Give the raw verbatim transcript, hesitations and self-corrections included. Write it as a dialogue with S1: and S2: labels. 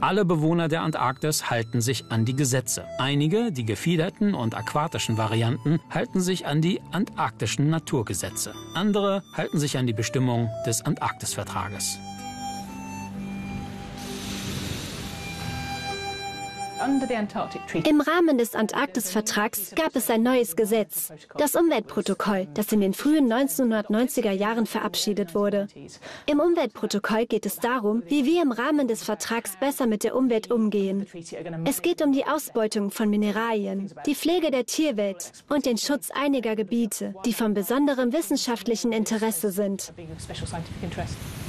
S1: Alle Bewohner der Antarktis halten sich an die Gesetze. Einige, die gefiederten und aquatischen Varianten, halten sich an die antarktischen Naturgesetze. Andere halten sich an die Bestimmungen des Antarktisvertrages.
S2: Im Rahmen des Antarktisvertrags gab es ein neues Gesetz, das Umweltprotokoll, das in den frühen neunzehnhundertneunziger Jahren verabschiedet wurde. Im Umweltprotokoll geht es darum, wie wir im Rahmen des Vertrags besser mit der Umwelt umgehen. Es geht um die Ausbeutung von Mineralien, die Pflege der Tierwelt und den Schutz einiger Gebiete, die von besonderem wissenschaftlichen Interesse sind.